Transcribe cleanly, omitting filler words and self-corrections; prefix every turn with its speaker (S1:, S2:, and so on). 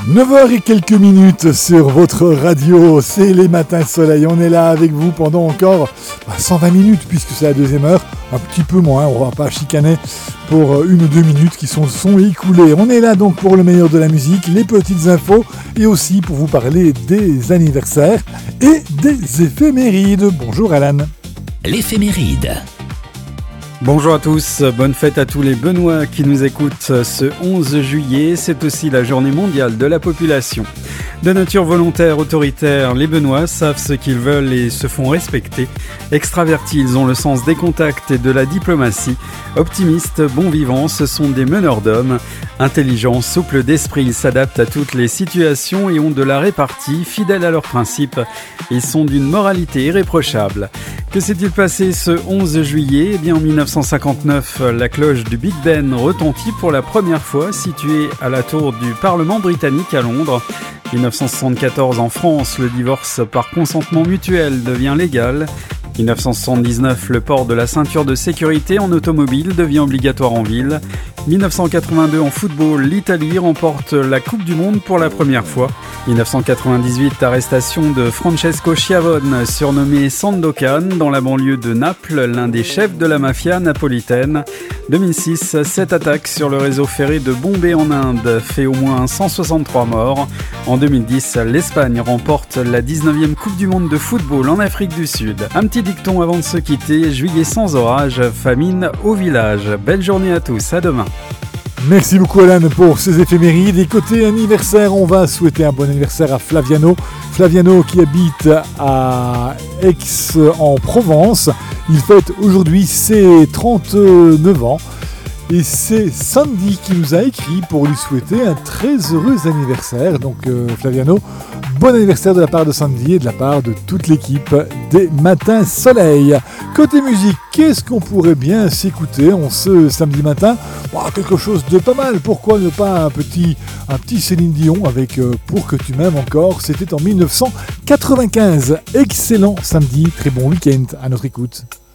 S1: 9h et quelques minutes sur votre radio, c'est les matins soleil. On est là avec vous pendant encore 120 minutes puisque c'est la deuxième heure, un petit peu moins, on va pas chicaner pour 1 ou 2 minutes qui sont écoulées. On est là donc pour le meilleur de la musique, les petites infos et aussi pour vous parler des anniversaires et des éphémérides. Bonjour Alan.
S2: L'éphéméride.
S3: Bonjour à tous, bonne fête à tous les Benoît qui nous écoutent ce 11 juillet. C'est aussi la journée mondiale de la population. De nature volontaire, autoritaire, les Benoît savent ce qu'ils veulent et se font respecter. Extravertis, ils ont le sens des contacts et de la diplomatie. Optimistes, bons vivants, ce sont des meneurs d'hommes. Intelligents, souples d'esprit, ils s'adaptent à toutes les situations et ont de la répartie. Fidèles à leurs principes, ils sont d'une moralité irréprochable. Que s'est-il passé ce 11 juillet ? Eh bien, en 1959, la cloche du Big Ben retentit pour la première fois, située à la tour du Parlement britannique à Londres. 1974, en France, le divorce par consentement mutuel devient légal. 1979, le port de la ceinture de sécurité en automobile devient obligatoire en ville. 1982, en football, l'Italie remporte la Coupe du Monde pour la première fois. 1998, arrestation de Francesco Schiavone, surnommé Sandokan, dans la banlieue de Naples, l'un des chefs de la mafia napolitaine. 2006, cette attaque sur le réseau ferré de Bombay en Inde fait au moins 163 morts. En 2010, l'Espagne remporte la 19e Coupe du Monde de football en Afrique du Sud. Un petit dicton avant de se quitter, juillet sans orage, famine au village. Belle journée à tous, à demain.
S1: Merci beaucoup Alan pour ces éphémérides. Et côté anniversaire, on va souhaiter un bon anniversaire à Flaviano. Flaviano qui habite à Aix en Provence. Il fête aujourd'hui ses 39 ans. Et c'est Sandy qui nous a écrit pour lui souhaiter un très heureux anniversaire. Donc Flaviano, bon anniversaire de la part de Sandy et de la part de toute l'équipe des Matins Soleil. Côté musique, qu'est-ce qu'on pourrait bien s'écouter en ce samedi matin ? Quelque chose de pas mal, pourquoi ne pas un petit Céline Dion avec Pour que tu m'aimes encore. C'était en 1995. Excellent samedi, très bon week-end à notre écoute.